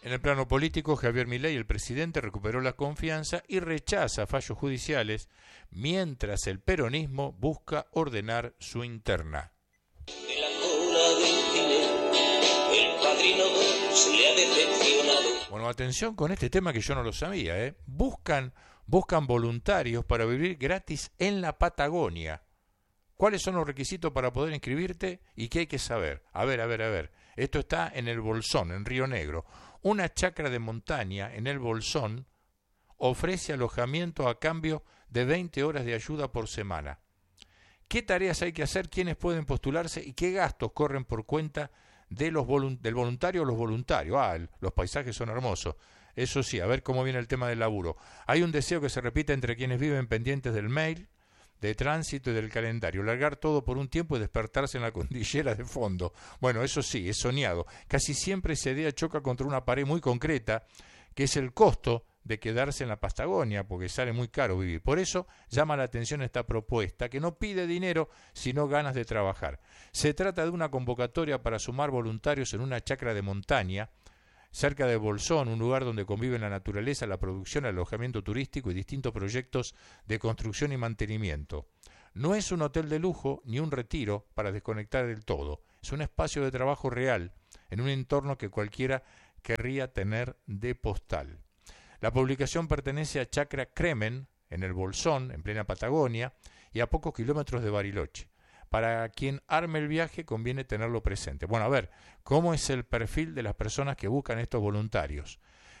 En el plano político, Javier Milei, el presidente, recuperó la confianza y rechaza fallos judiciales, mientras el peronismo busca ordenar su interna. De la cola del cine, el padrino 2 le ha decepcionado. Bueno, atención con este tema que yo no lo sabía, ¿eh? Buscan voluntarios para vivir gratis en la Patagonia. ¿Cuáles son los requisitos para poder inscribirte y qué hay que saber? A ver. Esto está en el Bolsón, en Río Negro. Una chacra de montaña en el Bolsón ofrece alojamiento a cambio de 20 horas de ayuda por semana. ¿Qué tareas hay que hacer? ¿Quiénes pueden postularse? ¿Y qué gastos corren por cuenta de del voluntario o los voluntarios? Los paisajes son hermosos. Eso sí, a ver cómo viene el tema del laburo. Hay un deseo que se repite entre quienes viven pendientes del mail, de tránsito y del calendario, largar todo por un tiempo y despertarse en la cordillera de fondo. Bueno, eso sí, es soñado. Casi siempre esa idea choca contra una pared muy concreta, que es el costo de quedarse en la Patagonia, porque sale muy caro vivir. Por eso llama la atención esta propuesta, que no pide dinero, sino ganas de trabajar. Se trata de una convocatoria para sumar voluntarios en una chacra de montaña, cerca de Bolsón, un lugar donde conviven la naturaleza, la producción, el alojamiento turístico y distintos proyectos de construcción y mantenimiento. No es un hotel de lujo ni un retiro para desconectar del todo. Es un espacio de trabajo real, en un entorno que cualquiera querría tener de postal. La publicación pertenece a Chacra Cremen, en el Bolsón, en plena Patagonia, y a pocos kilómetros de Bariloche. Para quien arme el viaje conviene tenerlo presente. Bueno, a ver, ¿cómo es el perfil de las personas que buscan estos voluntarios?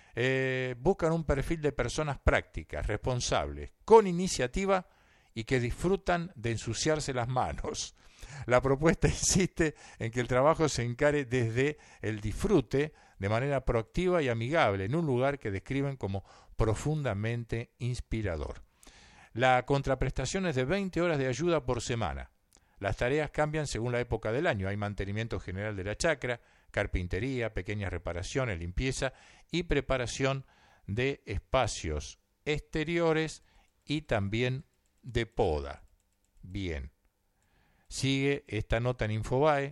Buscan un perfil de personas prácticas, responsables, con iniciativa y que disfrutan de ensuciarse las manos. La propuesta insiste en que el trabajo se encare desde el disfrute, de manera proactiva y amigable, en un lugar que describen como profundamente inspirador. La contraprestación es de 20 horas de ayuda por semana. Las tareas cambian según la época del año. Hay mantenimiento general de la chacra, carpintería, pequeñas reparaciones, limpieza y preparación de espacios exteriores y también de poda. Bien. Sigue esta nota en Infobae.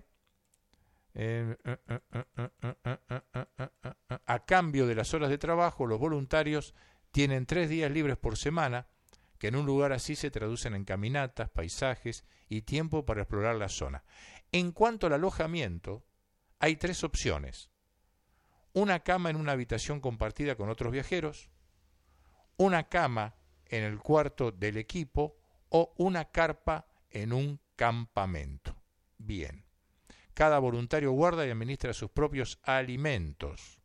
A cambio de las horas de trabajo, los voluntarios tienen 3 días libres por semana, que en un lugar así se traducen en caminatas, paisajes y tiempo para explorar la zona. En cuanto al alojamiento, hay 3 opciones. Una cama en una habitación compartida con otros viajeros, una cama en el cuarto del equipo o una carpa en un campamento. Bien. Cada voluntario guarda y administra sus propios alimentos.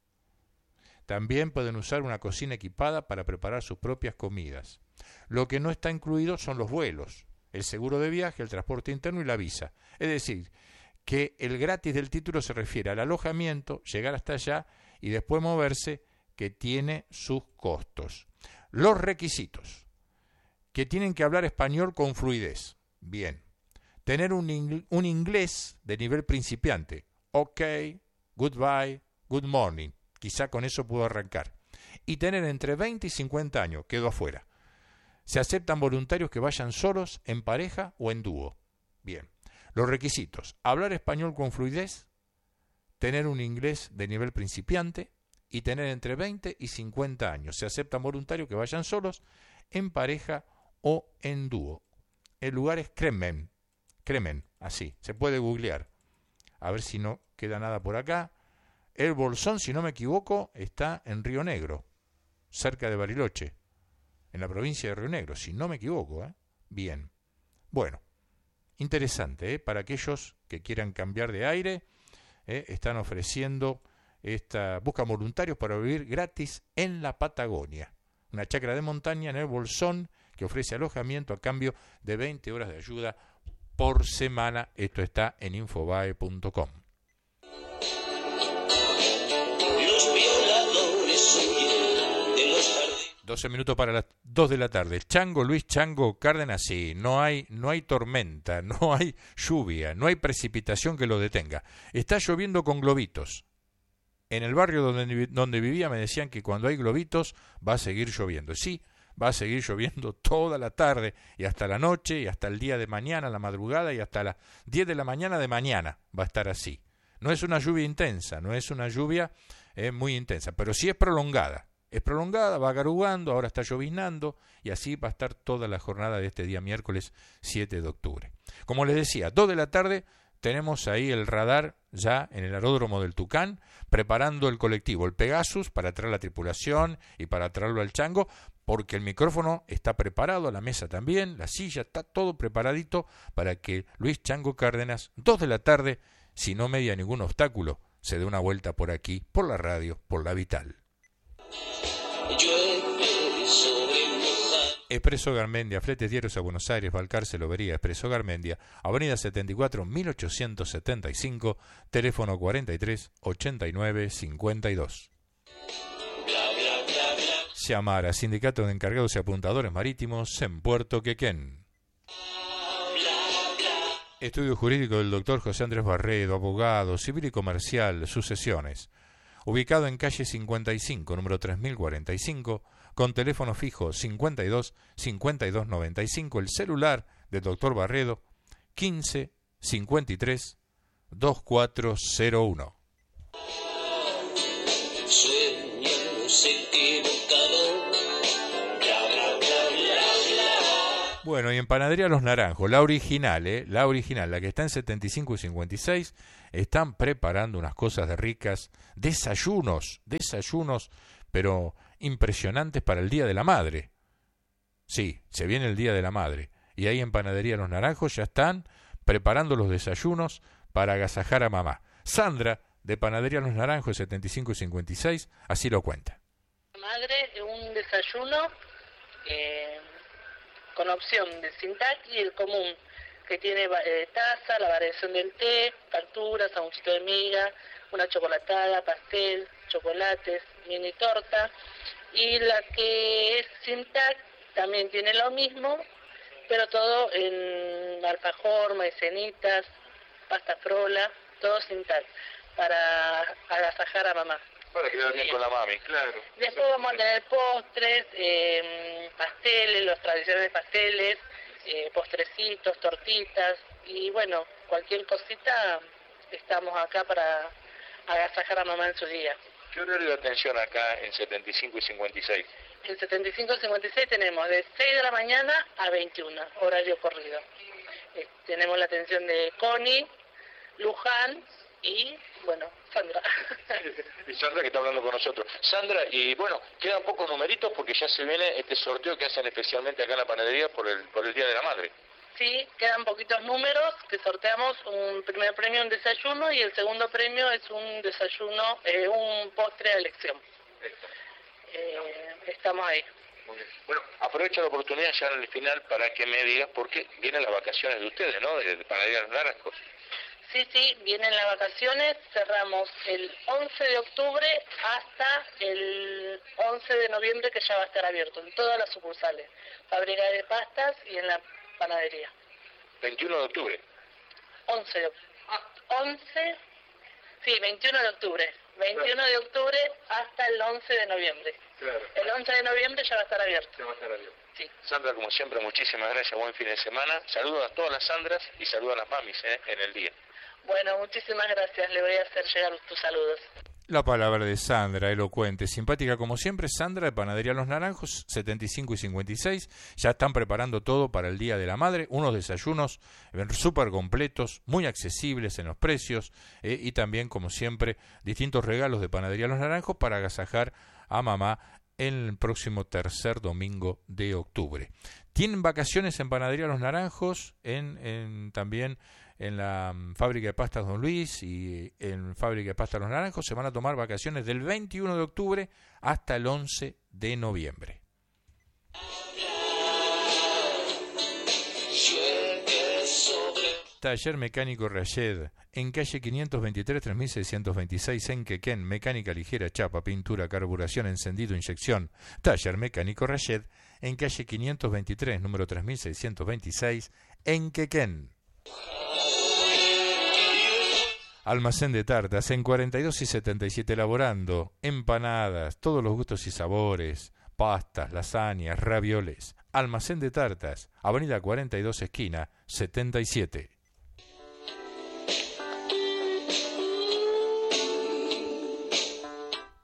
También pueden usar una cocina equipada para preparar sus propias comidas. Lo que no está incluido son los vuelos, el seguro de viaje, el transporte interno y la visa. Es decir, que el gratis del título se refiere al alojamiento, llegar hasta allá y después moverse, que tiene sus costos. Los requisitos: que tienen que hablar español con fluidez. Bien. Tener un inglés de nivel principiante. Ok, goodbye, good morning. Quizá con eso puedo arrancar. Y tener entre 20 y 50 años. Quedo afuera. Se aceptan voluntarios que vayan solos, en pareja o en dúo. Bien. Los requisitos: hablar español con fluidez, tener un inglés de nivel principiante y tener entre 20 y 50 años. Se aceptan voluntarios que vayan solos, en pareja o en dúo. El lugar es Cremen, así, se puede googlear. A ver si no queda nada por acá. El Bolsón, si no me equivoco, está en Río Negro, cerca de Bariloche, en la provincia de Río Negro, si no me equivoco. Bien. Bueno, interesante, para aquellos que quieran cambiar de aire, están ofreciendo buscan voluntarios para vivir gratis en la Patagonia. Una chacra de montaña en el Bolsón que ofrece alojamiento a cambio de 20 horas de ayuda por semana. Esto está en infobae.com. Los violadores huyen de los jardines. 12 minutos para las 2 de la tarde. Luis Chango Cárdenas, sí, no hay tormenta, no hay lluvia, no hay precipitación que lo detenga. Está lloviendo con globitos. En el barrio donde vivía me decían que cuando hay globitos va a seguir lloviendo. Sí, va a seguir lloviendo toda la tarde y hasta la noche y hasta el día de mañana, la madrugada y hasta las 10 de la mañana de mañana va a estar así. No es una lluvia intensa, no es una lluvia muy intensa, pero sí es prolongada. Es prolongada, va garugando, ahora está lloviznando y así va a estar toda la jornada de este día miércoles 7 de octubre. Como les decía, 2 de la tarde tenemos ahí el radar ya en el aeródromo del Tucán, preparando el colectivo, el Pegasus, para traer la tripulación y para traerlo al Chango, porque el micrófono está preparado, la mesa también, la silla, está todo preparadito para que Luis Chango Cárdenas, 2 de la tarde, si no media ningún obstáculo, se dé una vuelta por aquí, por la radio, por la Vital. Expreso Garmendia, fletes diarios a Buenos Aires, Balcarce, Lobería, Expreso Garmendia, Avenida 74, 1875, teléfono 43 89 52. Llamar Sindicato de Encargados y Apuntadores Marítimos en Puerto Quequén. Estudio jurídico del doctor José Andrés Barredo, abogado, civil y comercial, sucesiones. Ubicado en calle 55, número 3045, con teléfono fijo 52 52 95, el celular del doctor Barredo 15 53 2401. Sueños equivocados. Bueno, y en Panadería Los Naranjos, la original, la que está en 75 y 56, están preparando unas cosas de ricas, desayunos, pero impresionantes para el Día de la Madre. Sí, se viene el Día de la Madre, y ahí en Panadería Los Naranjos ya están preparando los desayunos para agasajar a mamá. Sandra, de Panadería Los Naranjos, 75 y 56, así lo cuenta. Madre, un desayuno con opción de Sintac y el común, que tiene taza, la variación del té, facturas, sanguchito de miga, una chocolatada, pastel, chocolates, mini torta. Y la que es Sintac también tiene lo mismo, pero todo en alfajor, maicenitas, pasta frola, todo Sintac, para agasajar a mamá. Para quedar bien con la mami, claro. Después vamos a tener postres, pasteles, los tradicionales pasteles, postrecitos, tortitas, y bueno, cualquier cosita, estamos acá para agasajar a mamá en su día. ¿Qué horario de atención acá en 75 y 56? En 75 y 56 tenemos de 6 de la mañana a 21, horario corrido. Tenemos la atención de Connie, Luján y, bueno, Sandra. Y Sandra que está hablando con nosotros. Sandra, y bueno, quedan pocos numeritos porque ya se viene este sorteo que hacen especialmente acá en la panadería por el Día de la Madre. Sí, quedan poquitos números, que sorteamos un primer premio, un desayuno, y el segundo premio es un desayuno, un postre a elección. Estamos ahí. Muy bien. Bueno, aprovecho la oportunidad ya en el final para que me digas por qué vienen las vacaciones de ustedes, ¿no? De Panadería Los Naranjos. Sí, vienen las vacaciones, cerramos el 11 de octubre hasta el 11 de noviembre, que ya va a estar abierto en todas las sucursales, fábrica de pastas y en la panadería. 21 de octubre. 21 de octubre. 21 de octubre hasta el 11 de noviembre. Claro. El 11 de noviembre ya va a estar abierto. Ya va a estar abierto. Sí. Sandra, como siempre, muchísimas gracias, buen fin de semana. Saludos a todas las Sandras y saludos a las mamis en el día. Bueno, muchísimas gracias, le voy a hacer llegar tus saludos. La palabra de Sandra, elocuente, simpática como siempre. Sandra de Panadería Los Naranjos, 75 y 56. Ya están preparando todo para el Día de la Madre. Unos desayunos súper completos, muy accesibles en los precios. Y también, como siempre, distintos regalos de Panadería Los Naranjos para agasajar a mamá el próximo tercer domingo de octubre. Tienen vacaciones en Panadería Los Naranjos, también en la fábrica de pastas Don Luis y en fábrica de pastas Los Naranjos. Se van a tomar vacaciones del 21 de octubre hasta el 11 de noviembre. Taller Mecánico Rayed, en calle 523 3626 en Quequén, mecánica ligera, chapa, pintura, carburación, encendido, inyección. Taller Mecánico Rayed, en calle 523, número 3626 en Quequén. Almacén de tartas en 42 y 77 elaborando empanadas, todos los gustos y sabores, pastas, lasañas, ravioles. Almacén de tartas, avenida 42 esquina 77.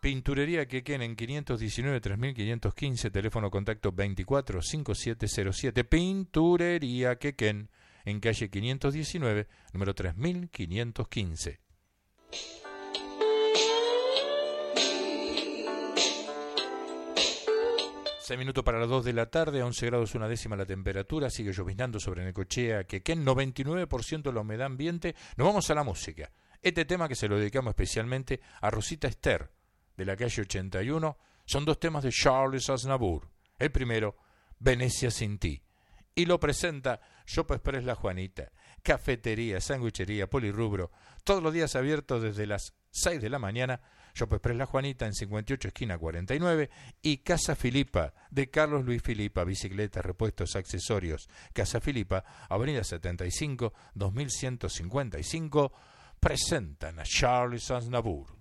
Pinturería Quequén en 519-3515, teléfono contacto 245707. Pinturería Quequén en calle 519, número 3515. Seis minutos para las 2 de la tarde, 11 grados 1/10 la temperatura, sigue lloviznando sobre Necochea, Quequén, 99% la humedad ambiente. Nos vamos a la música. Este tema que se lo dedicamos especialmente a Rosita Esther, de la calle 81, son dos temas de Charles Aznavour. El primero, Venecia sin ti, y lo presenta Shop Express La Juanita, cafetería, sanguichería, polirrubro, todos los días abiertos desde las 6 de la mañana. Shop Express La Juanita en 58 esquina 49, y Casa Filipa de Carlos Luis Filipa, bicicletas, repuestos, accesorios. Casa Filipa, avenida 75, 2155, presentan a Charles Aznavour.